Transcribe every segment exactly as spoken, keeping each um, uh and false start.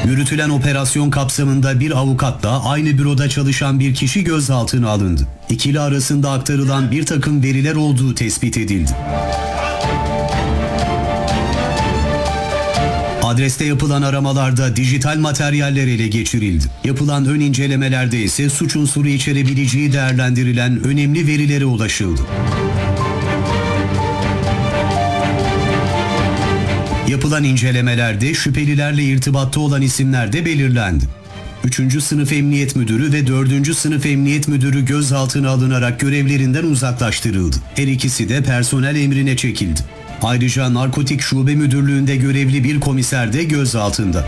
Yürütülen operasyon kapsamında bir avukatla aynı büroda çalışan bir kişi gözaltına alındı. İkili arasında aktarılan bir takım veriler olduğu tespit edildi. Adreste yapılan aramalarda dijital materyaller ele geçirildi. Yapılan ön incelemelerde ise suç unsuru içerebileceği değerlendirilen önemli verilere ulaşıldı. Yapılan incelemelerde şüphelilerle irtibatta olan isimler de belirlendi. üçüncü sınıf emniyet müdürü ve dördüncü sınıf emniyet müdürü gözaltına alınarak görevlerinden uzaklaştırıldı. Her ikisi de personel emrine çekildi. Ayrıca Narkotik Şube Müdürlüğü'nde görevli bir komiser de gözaltında.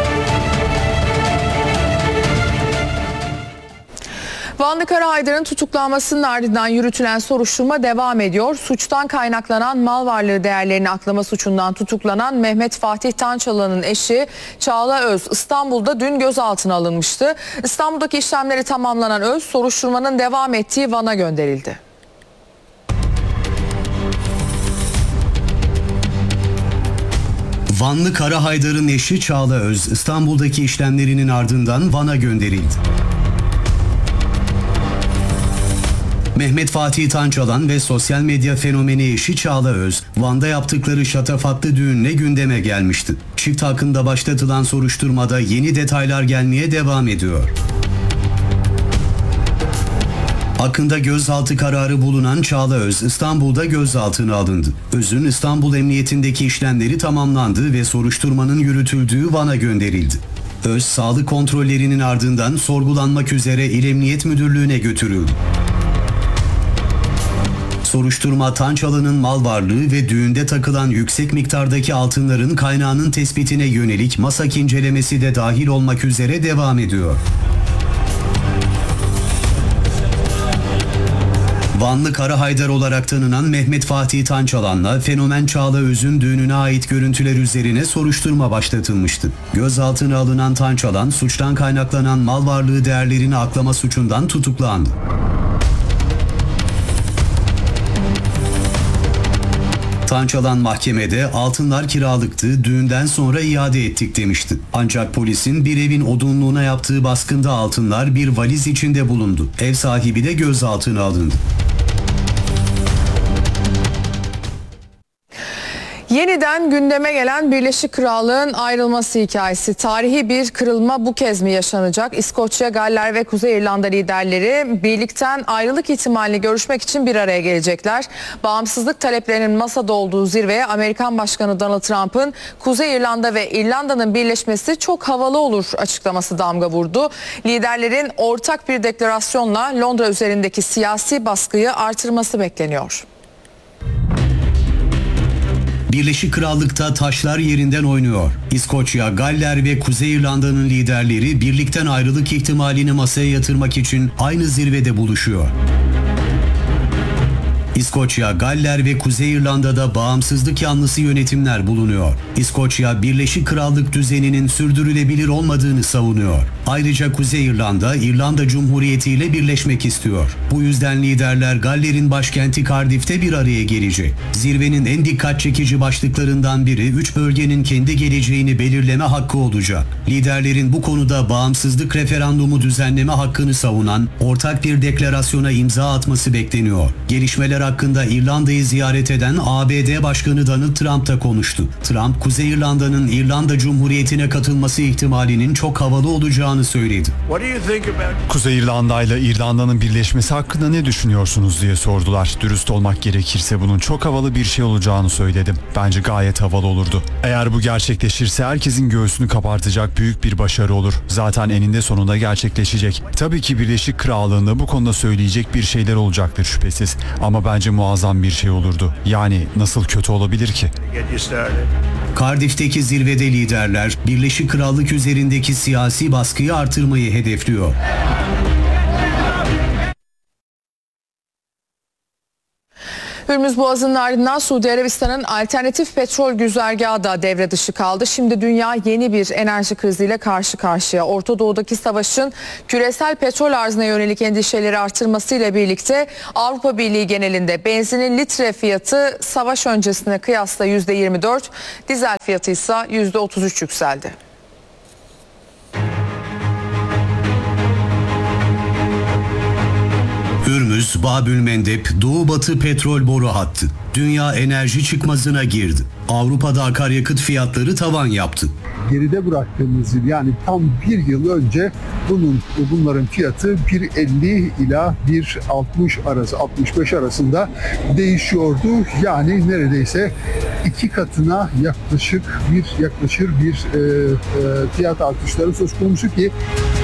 Vanlı Karahaydar'ın tutuklanmasının ardından yürütülen soruşturma devam ediyor. Suçtan kaynaklanan mal varlığı değerlerini aklama suçundan tutuklanan Mehmet Fatih Tançalan'ın eşi Çağla Öz İstanbul'da dün gözaltına alınmıştı. İstanbul'daki işlemleri tamamlanan Öz soruşturmanın devam ettiği Van'a gönderildi. Vanlı Karahaydar'ın eşi Çağla Öz İstanbul'daki işlemlerinin ardından Van'a gönderildi. Mehmet Fatih Tançalan ve sosyal medya fenomeni eşi Çağla Öz, Van'da yaptıkları şatafatlı düğünle gündeme gelmişti. Çift hakkında başlatılan soruşturmada yeni detaylar gelmeye devam ediyor. Hakkında gözaltı kararı bulunan Çağla Öz, İstanbul'da gözaltına alındı. Öz'ün İstanbul Emniyetindeki işlemleri tamamlandı ve soruşturmanın yürütüldüğü Van'a gönderildi. Öz, sağlık kontrollerinin ardından sorgulanmak üzere İl Emniyet Müdürlüğü'ne götürüldü. Soruşturma Tançalan'ın mal varlığı ve düğünde takılan yüksek miktardaki altınların kaynağının tespitine yönelik masak incelemesi de dahil olmak üzere devam ediyor. Vanlı Karahaydar olarak tanınan Mehmet Fatih Tançalan'la fenomen Çağla Öz'ün düğününe ait görüntüler üzerine soruşturma başlatılmıştı. Gözaltına alınan Tançalan, suçtan kaynaklanan mal varlığı değerlerini aklama suçundan tutuklandı. Tançalan mahkemede altınlar kiralıktı, düğünden sonra iade ettik demişti. Ancak polisin bir evin odunluğuna yaptığı baskında altınlar bir valiz içinde bulundu. Ev sahibi de gözaltına alındı. Yeniden gündeme gelen Birleşik Krallık'ın ayrılması hikayesi. Tarihi bir kırılma bu kez mi yaşanacak? İskoçya, Galler ve Kuzey İrlanda liderleri birlikten ayrılık ihtimalini görüşmek için bir araya gelecekler. Bağımsızlık taleplerinin masada olduğu zirveye Amerikan Başkanı Donald Trump'ın Kuzey İrlanda ve İrlanda'nın birleşmesi çok havalı olur açıklaması damga vurdu. Liderlerin ortak bir deklarasyonla Londra üzerindeki siyasi baskıyı artırması bekleniyor. Birleşik Krallık'ta taşlar yerinden oynuyor. İskoçya, Galler ve Kuzey İrlanda'nın liderleri birlikten ayrılık ihtimalini masaya yatırmak için aynı zirvede buluşuyor. İskoçya, Galler ve Kuzey İrlanda'da bağımsızlık yanlısı yönetimler bulunuyor. İskoçya, Birleşik Krallık düzeninin sürdürülebilir olmadığını savunuyor. Ayrıca Kuzey İrlanda, İrlanda Cumhuriyeti ile birleşmek istiyor. Bu yüzden liderler Galler'in başkenti Cardiff'te bir araya gelecek. Zirvenin en dikkat çekici başlıklarından biri üç bölgenin kendi geleceğini belirleme hakkı olacak. Liderlerin bu konuda bağımsızlık referandumu düzenleme hakkını savunan ortak bir deklarasyona imza atması bekleniyor. Gelişmeler hakkında İrlanda'yı ziyaret eden A B D Başkanı Donald Trump da konuştu. Trump, Kuzey İrlanda'nın İrlanda Cumhuriyeti'ne katılması ihtimalinin çok havalı olacağını söyledi. Kuzey İrlanda ile İrlanda'nın birleşmesi hakkında ne düşünüyorsunuz diye sordular. Dürüst olmak gerekirse bunun çok havalı bir şey olacağını söyledim. Bence gayet havalı olurdu. Eğer bu gerçekleşirse herkesin göğsünü kabartacak büyük bir başarı olur. Zaten eninde sonunda gerçekleşecek. Tabii ki Birleşik Krallığı'nda bu konuda söyleyecek bir şeyler olacaktır şüphesiz. Ama bence muazzam bir şey olurdu. Yani nasıl kötü olabilir ki? Cardiff'teki zirvede liderler Birleşik Krallık üzerindeki siyasi baskıyı artırmayı hedefliyor. Hürmüz Boğazı'nın ardından Suudi Arabistan'ın alternatif petrol güzergahı da devre dışı kaldı. Şimdi dünya yeni bir enerji kriziyle karşı karşıya. Orta Doğu'daki savaşın küresel petrol arzına yönelik endişeleri artırmasıyla birlikte Avrupa Birliği genelinde benzinin litre fiyatı savaş öncesine kıyasla yüzde yirmi dört, dizel fiyatı ise yüzde otuz üç yükseldi. Hürmüz, Babülmendeb, Doğu Batı petrol boru hattı. Dünya enerji çıkmazına girdi. Avrupa'da akaryakıt fiyatları tavan yaptı. Geride bıraktığımız yıl, yani tam bir yıl önce bunun bunların fiyatı bir elli ila bir altmış arası, altmış beş arasında değişiyordu. Yani neredeyse iki katına yaklaşık bir yaklaşır bir e, e, fiyat artışları söz konusu ki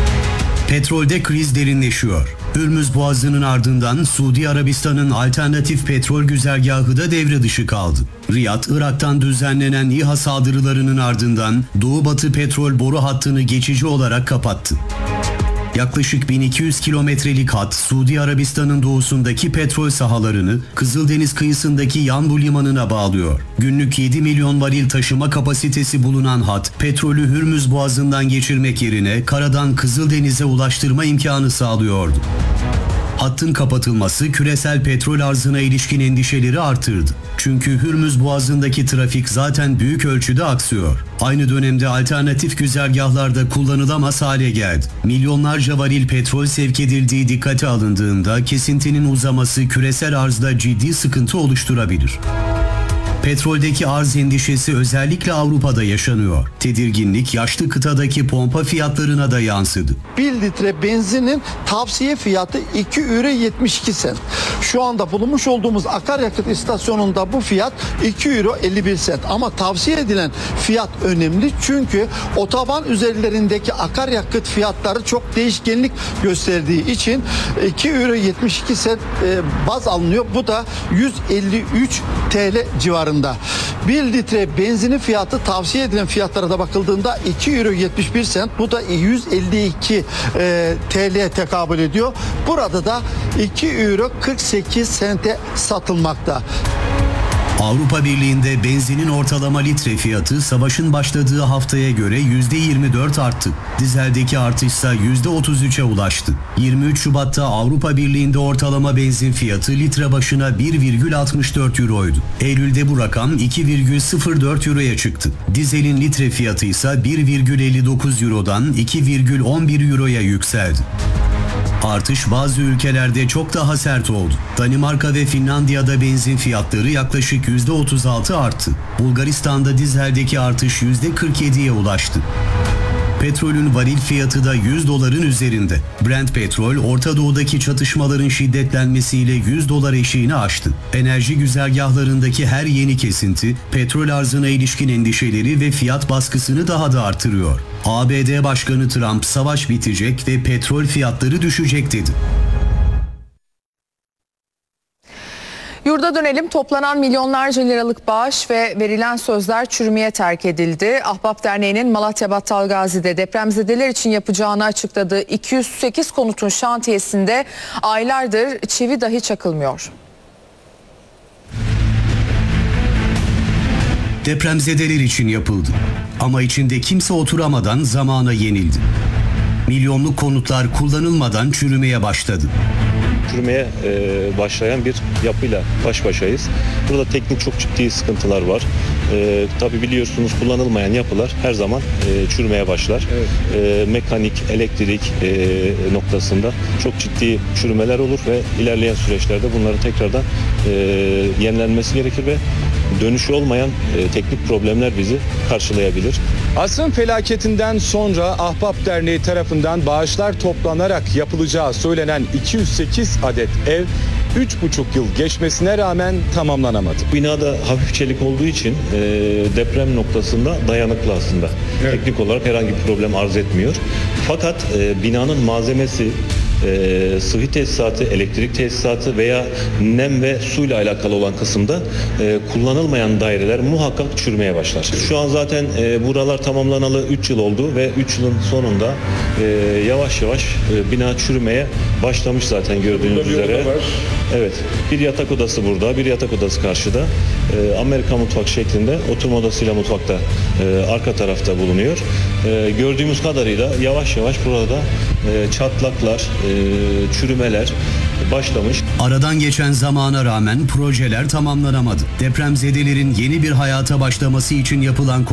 Petrolde kriz derinleşiyor. Hürmüz Boğazı'nın ardından Suudi Arabistan'ın alternatif petrol güzergahı da devre dışı kaldı. Riyad, Irak'tan düzenlenen İHA saldırılarının ardından Doğu Batı petrol boru hattını geçici olarak kapattı. Yaklaşık bin iki yüz kilometrelik hat, Suudi Arabistan'ın doğusundaki petrol sahalarını Kızıldeniz kıyısındaki Yanbu limanına bağlıyor. Günlük yedi milyon varil taşıma kapasitesi bulunan hat, petrolü Hürmüz Boğazı'ndan geçirmek yerine karadan Kızıldeniz'e ulaştırma imkanı sağlıyordu. Hattın kapatılması küresel petrol arzına ilişkin endişeleri artırdı. Çünkü Hürmüz Boğazı'ndaki trafik zaten büyük ölçüde aksıyor. Aynı dönemde alternatif güzergahlarda kullanılamaz hale geldi. Milyonlarca varil petrol sevk edildiği dikkate alındığında kesintinin uzaması küresel arzda ciddi sıkıntı oluşturabilir. Petroldeki arz endişesi özellikle Avrupa'da yaşanıyor. Tedirginlik yaşlı kıtadaki pompa fiyatlarına da yansıdı. bir litre benzinin tavsiye fiyatı iki euro yetmiş iki sent. Şu anda bulunmuş olduğumuz akaryakıt istasyonunda bu fiyat iki euro elli bir sent. Ama tavsiye edilen fiyat önemli çünkü otoban üzerlerindeki akaryakıt fiyatları çok değişkenlik gösterdiği için iki euro yetmiş iki sent baz alınıyor. Bu da yüz elli üç T L civarında. bir litre benzinin fiyatı tavsiye edilen fiyatlara da bakıldığında iki euro yetmiş bir sent. Bu da yüz elli iki e, T L'ye tekabül ediyor. Burada da iki euro kırk sekiz sente satılmakta. Avrupa Birliği'nde benzinin ortalama litre fiyatı savaşın başladığı haftaya göre yüzde yirmi dört arttı. Dizeldeki artışsa yüzde otuz üçe ulaştı. yirmi üç Şubat'ta Avrupa Birliği'nde ortalama benzin fiyatı litre başına bir virgül altmış dört euroydu. Eylül'de bu rakam iki virgül sıfır dört euroya çıktı. Dizelin litre fiyatı ise bir virgül elli dokuz eurodan iki virgül on bir euroya yükseldi. Artış bazı ülkelerde çok daha sert oldu. Danimarka ve Finlandiya'da benzin fiyatları yaklaşık yüzde otuz altı arttı. Bulgaristan'da dizeldeki artış yüzde kırk yediye ulaştı. Petrolün varil fiyatı da yüz doların üzerinde. Brent petrol, Orta Doğu'daki çatışmaların şiddetlenmesiyle yüz dolar eşiğini aştı. Enerji güzergahlarındaki her yeni kesinti, petrol arzına ilişkin endişeleri ve fiyat baskısını daha da artırıyor. A B D Başkanı Trump, savaş bitecek ve petrol fiyatları düşecek dedi. Yurda dönelim. Toplanan milyonlarca liralık bağış ve verilen sözler çürümeye terk edildi. Ahbap Derneği'nin Malatya Battalgazi'de depremzedeler için yapacağını açıkladığı iki yüz sekiz konutun şantiyesinde aylardır çivi dahi çakılmıyor. Depremzedeler için yapıldı. Ama içinde kimse oturamadan zamana yenildi. Milyonluk konutlar kullanılmadan çürümeye başladı. Çürümeye e, başlayan bir yapıyla baş başayız. Burada teknik çok ciddi sıkıntılar var. E, tabii biliyorsunuz kullanılmayan yapılar her zaman e, çürümeye başlar. Evet. E, mekanik, elektrik e, noktasında çok ciddi çürümeler olur ve ilerleyen süreçlerde bunların tekrardan e, yenilenmesi gerekir ve dönüşü olmayan e, teknik problemler bizi karşılayabilir. Asrın felaketinden sonra Ahbap Derneği tarafından bağışlar toplanarak yapılacağı söylenen iki yüz sekiz adet ev üç buçuk yıl geçmesine rağmen tamamlanamadı. Binada hafif çelik olduğu için e, deprem noktasında dayanıklı aslında. Evet. Teknik olarak herhangi bir problem arz etmiyor. Fakat e, binanın malzemesi, e, sıvı tesisatı, elektrik tesisatı veya nem ve suyla alakalı olan kısımda e, kullanılmayan daireler muhakkak çürümeye başlar. Şu an zaten e, buralar tamamlanalı üç yıl oldu ve üç yılın sonunda e, yavaş yavaş e, bina çürümeye başlamış zaten gördüğünüz üzere. Evet, bir yatak odası burada, bir yatak odası karşıda. E, Amerika mutfak şeklinde, oturma odasıyla mutfakta e, arka tarafta bulunuyor. E, gördüğümüz kadarıyla yavaş yavaş burada e, çatlaklar, e, çürümeler başlamış. Aradan geçen zamana rağmen projeler tamamlanamadı. Depremzedelerin yeni bir hayata başlaması için yapılan